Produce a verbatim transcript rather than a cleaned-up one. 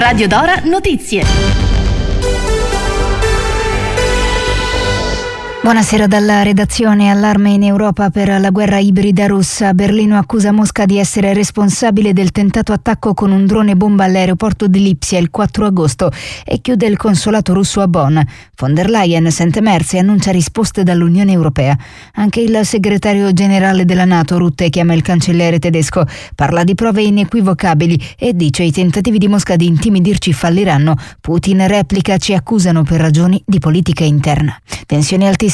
Radio Dora Notizie. Buonasera dalla redazione. Allarme in Europa per la guerra ibrida russa. Berlino accusa Mosca di essere responsabile del tentato attacco con un drone bomba all'aeroporto di Lipsia il quattro agosto e chiude il consolato russo a Bonn. Von der Leyen sente emerse e annuncia risposte dall'Unione Europea. Anche il segretario generale della NATO, Rutte, chiama il cancelliere tedesco, parla di prove inequivocabili e dice i tentativi di Mosca di intimidirci falliranno. Putin replica: ci accusano per ragioni di politica interna. Tensioni altissime